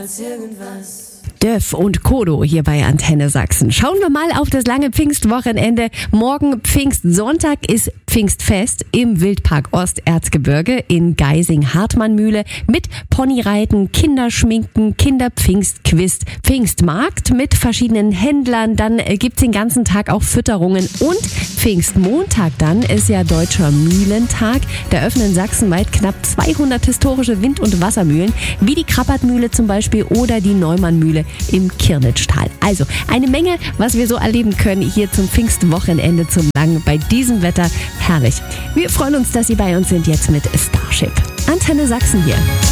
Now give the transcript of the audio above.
Döff und Kodo hier bei Antenne Sachsen. Schauen wir mal auf das lange Pfingstwochenende. Morgen Pfingstsonntag ist Pfingstfest im Wildpark Osterzgebirge in Geising-Hartmann-Mühle mit Ponyreiten, Kinderschminken, Kinderpfingstquiz, Pfingstmarkt mit verschiedenen Händlern. Dann gibt's den ganzen Tag auch Fütterungen und Pfingstmontag dann ist ja Deutscher Mühlentag. Da öffnen sachsenweit knapp 200 historische Wind- und Wassermühlen, wie die Krappertmühle zum Beispiel oder die Neumannmühle im Kirnitschtal. Also eine Menge, was wir so erleben können hier zum Pfingstwochenende zum Lang bei diesem Wetter. Herrlich. Wir freuen uns, dass Sie bei uns sind jetzt mit Starship. Antenne Sachsen hier.